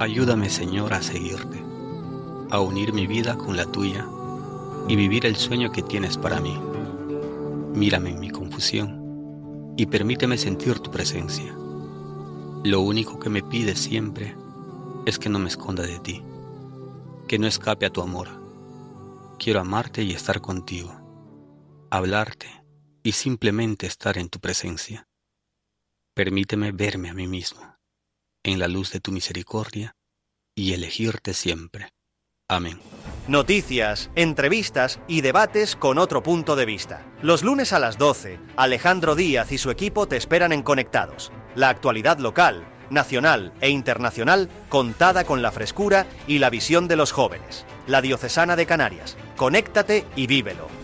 Ayúdame, Señor, a seguirte, a unir mi vida con la tuya y vivir el sueño que tienes para mí. Mírame en mi confusión y permíteme sentir tu presencia. Lo único que me pides siempre es que no me esconda de ti, que no escape a tu amor. Quiero amarte y estar contigo, hablarte y simplemente estar en tu presencia. Permíteme verme a mí mismo, en la luz de tu misericordia, y elegirte siempre. Amén. Noticias, entrevistas y debates con otro punto de vista. Los lunes a las 12, Alejandro Díaz y su equipo te esperan en Conectados. La actualidad local, nacional e internacional contada con la frescura y la visión de los jóvenes. La Diocesana de Canarias. Conéctate y vívelo.